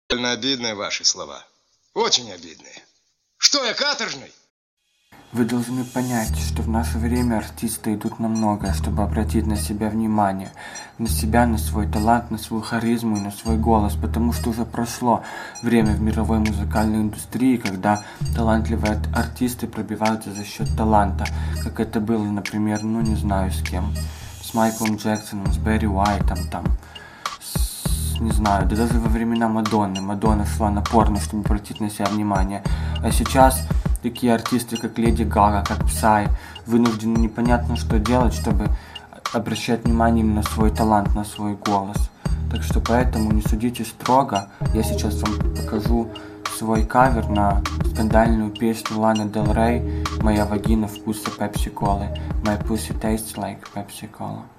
Больно обидные ваши слова. Очень обидные. Что я, каторжный? Вы должны понять, что в наше время артисты идут на многое, чтобы обратить на себя внимание. На себя, на свой талант, на свою харизму и на свой голос. Потому что уже прошло время в мировой музыкальной индустрии, когда талантливые артисты пробиваются за счет таланта. Как это было, например, ну не знаю с кем. С Майклом Джексоном, с Берри Уайтом, не знаю, да даже во времена Мадонны. Мадонна шла на порно, чтобы обратить на себя внимание. А сейчас такие артисты, как Леди Гага, как Psy, вынуждены непонятно что делать, чтобы обращать внимание на свой талант, на свой голос. Так что поэтому не судите строго. Я сейчас вам покажу свой кавер на скандальную песню Ланы Дель Рей «Моя вагина вкуса пепси-колы». My pussy tastes like Pepsi-Cola.